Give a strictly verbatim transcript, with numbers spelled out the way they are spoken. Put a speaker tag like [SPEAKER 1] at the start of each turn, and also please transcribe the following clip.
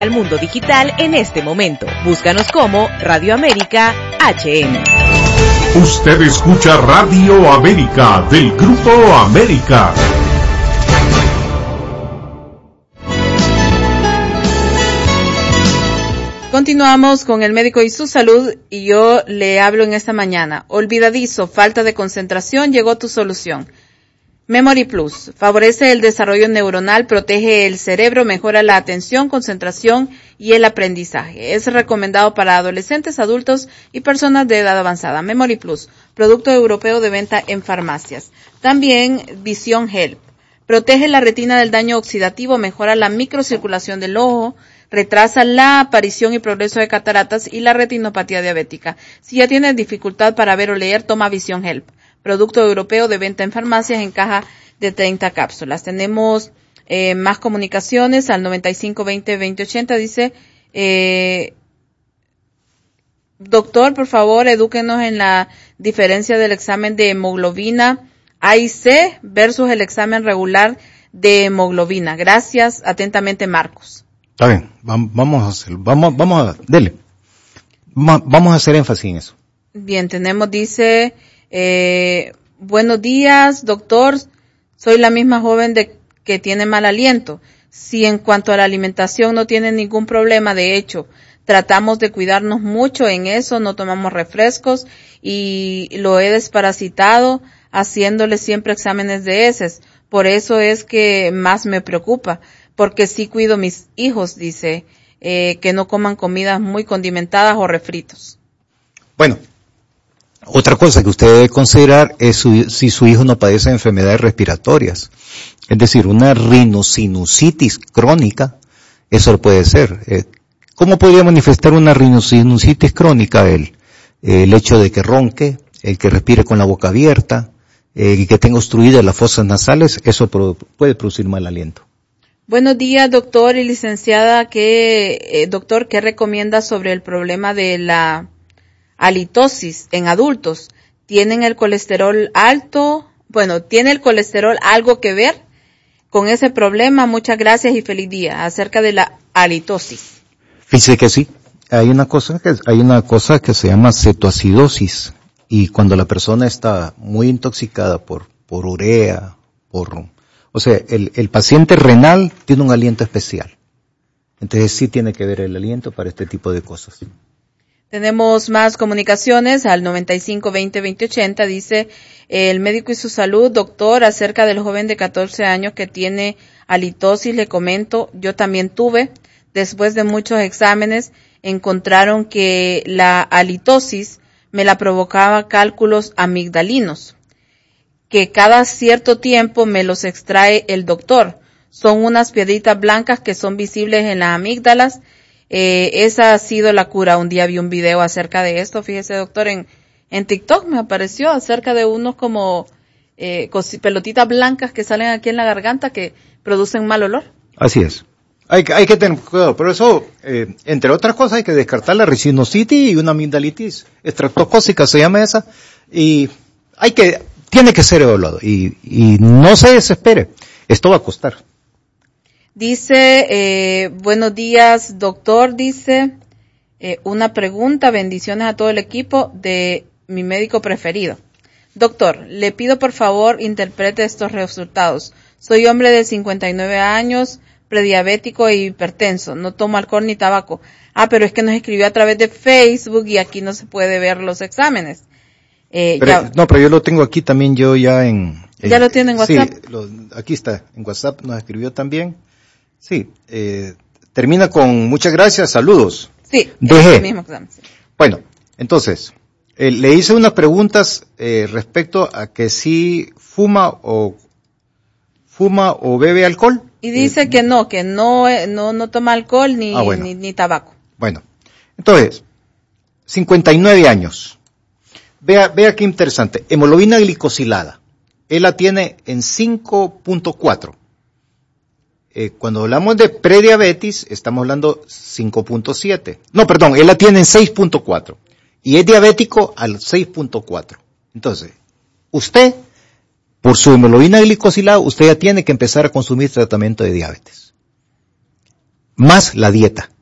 [SPEAKER 1] Al mundo digital en este momento. Búscanos como Radio América H N.
[SPEAKER 2] Usted escucha Radio América del Grupo América.
[SPEAKER 3] Continuamos con el médico y su salud y yo le hablo en esta mañana. Olvidadizo, falta de concentración, llegó tu solución. Memory Plus favorece el desarrollo neuronal, protege el cerebro, mejora la atención, concentración y el aprendizaje. Es recomendado para adolescentes, adultos y personas de edad avanzada. Memory Plus, producto europeo de venta en farmacias. También Vision Help, protege la retina del daño oxidativo, mejora la microcirculación del ojo, retrasa la aparición y progreso de cataratas y la retinopatía diabética. Si ya tienes dificultad para ver o leer, toma Vision Help. Producto europeo de venta en farmacias en caja de treinta cápsulas. Tenemos eh, más comunicaciones al noventa y cinco veinte veinte ochenta. Dice, eh, doctor, por favor, edúquenos en la diferencia del examen de hemoglobina A y C versus el examen regular de hemoglobina. Gracias, atentamente, Marcos.
[SPEAKER 4] Está bien, vamos a hacerlo. Vamos, vamos a, dele. Vamos a hacer énfasis en eso.
[SPEAKER 3] Bien, tenemos, dice... Eh, buenos días, doctor. Soy la misma joven de que tiene mal aliento. Si en cuanto a la alimentación no tiene ningún problema, de hecho, tratamos de cuidarnos mucho en eso, no tomamos refrescos y lo he desparasitado haciéndole siempre exámenes de heces. Por eso es que más me preocupa, porque sí cuido mis hijos, dice, eh, que no coman comidas muy condimentadas o refritos.
[SPEAKER 4] Bueno. Otra cosa que usted debe considerar es su, si su hijo no padece de enfermedades respiratorias. Es decir, una rinosinusitis crónica, eso lo puede ser. Eh, ¿Cómo podría manifestar una rinosinusitis crónica él? Eh, el hecho de que ronque, el que respire con la boca abierta, eh, y que tenga obstruidas las fosas nasales, eso pro, puede producir mal aliento.
[SPEAKER 3] Buenos días, doctor y licenciada. ¿Qué, eh, doctor, qué recomienda sobre el problema de la halitosis en adultos? ¿Tienen el colesterol alto? Bueno, ¿tiene el colesterol algo que ver con ese problema? Muchas gracias y feliz día. Acerca de la halitosis.
[SPEAKER 4] Fíjese que sí. Hay una cosa que, hay una cosa que se llama cetoacidosis. Y cuando la persona está muy intoxicada por, por urea, por, o sea, el, el paciente renal tiene un aliento especial. Entonces sí tiene que ver el aliento para este tipo de cosas.
[SPEAKER 3] Tenemos más comunicaciones al noventa y cinco veinte veinte ochenta. Dice, el médico y su salud, doctor, acerca del joven de catorce años que tiene halitosis, le comento, yo también tuve. Después de muchos exámenes, encontraron que la halitosis me la provocaba cálculos amigdalinos, que cada cierto tiempo me los extrae el doctor. Son unas piedritas blancas que son visibles en las amígdalas. Eh, esa ha sido la cura. Un día vi un video acerca de esto, fíjese, doctor, en, en TikTok me apareció acerca de unos como eh, pelotitas blancas que salen aquí en la garganta que producen mal olor.
[SPEAKER 4] Así es. Hay, hay que tener cuidado. Por eso, eh, entre otras cosas, hay que descartar la ricinusitis y una amigdalitis estreptocócica, se llama esa, y hay que, tiene que ser evaluado. Y, y no se desespere. Esto va a costar.
[SPEAKER 3] Dice, eh, buenos días, doctor, dice, eh, una pregunta, bendiciones a todo el equipo de mi médico preferido. Doctor, le pido por favor interprete estos resultados. Soy hombre de cincuenta y nueve años, prediabético e hipertenso, no tomo alcohol ni tabaco. Ah, pero es que nos escribió a través de Facebook y aquí no se puede ver los exámenes. Eh,
[SPEAKER 4] pero,
[SPEAKER 3] ya,
[SPEAKER 4] no, pero yo lo tengo aquí también yo ya en...
[SPEAKER 3] ¿Ya en, lo tiene en WhatsApp?
[SPEAKER 4] Sí, lo, aquí está, en WhatsApp nos escribió también. Sí, eh, termina con muchas gracias, saludos.
[SPEAKER 3] Sí,
[SPEAKER 4] D G.
[SPEAKER 3] Mismo examen, sí.
[SPEAKER 4] Bueno, entonces, eh, le hice unas preguntas eh, respecto a que si fuma o fuma o bebe alcohol.
[SPEAKER 3] Y dice eh, que no, que no, no, no toma alcohol ni, ah, bueno. ni, ni tabaco.
[SPEAKER 4] Bueno, entonces, cincuenta y nueve años. Vea, vea qué interesante. Hemoglobina glicosilada. Él la tiene en cinco punto cuatro. Eh, cuando hablamos de prediabetes, estamos hablando cinco punto siete. No, perdón, él la tiene en seis punto cuatro. Y es diabético al seis punto cuatro. Entonces, usted, por su hemoglobina glicosilada, usted ya tiene que empezar a consumir tratamiento de diabetes. más la dieta.